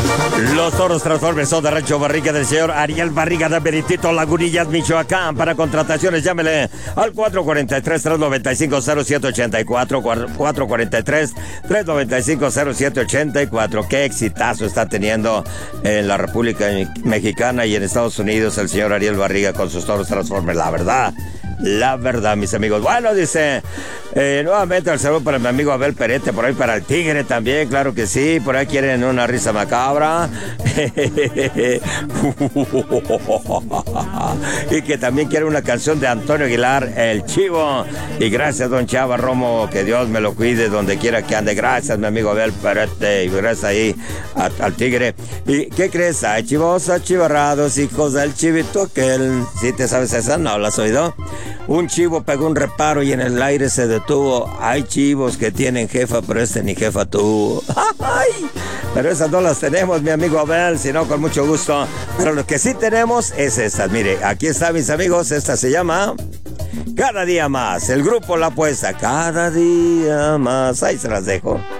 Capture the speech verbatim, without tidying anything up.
Los toros Transformers son de Rancho Barriga del señor Ariel Barriga de Meritito, Lagunillas, Michoacán. Para contrataciones, llámele al cuatro cuatro tres, tres nueve cinco, cero siete ocho cuatro, cuatro cuatro tres, tres nueve cinco, cero siete ocho cuatro. Qué exitazo está teniendo en la República Mexicana y en Estados Unidos el señor Ariel Barriga con sus toros Transformers, la verdad. La verdad, mis amigos. Bueno, dice, eh, nuevamente el saludo para mi amigo Abel Perete, por ahí para el Tigre también, claro que sí, por ahí quieren una risa macabra. Y que también quiere una canción de Antonio Aguilar, El Chivo. Y gracias, don Chava Romo, que Dios me lo cuide donde quiera que ande. Gracias, mi amigo Abel Perete, y gracias ahí a, al Tigre. ¿Y qué crees? Ay, chivos achivarrados, hijos del chivito aquel. ¿Sí te sabes esa? ¿No la has oído? Un chivo pegó un reparo y en el aire se detuvo. Hay chivos que tienen jefa, pero este ni jefa tuvo. ¡Ay! Pero esas no las tenemos, mi amigo Abel, sino con mucho gusto. Pero lo que sí tenemos es estas. Mire, aquí está, mis amigos. Esta se llama Cada Día Más. El grupo La Apuesta. Cada día más. Ahí se las dejo.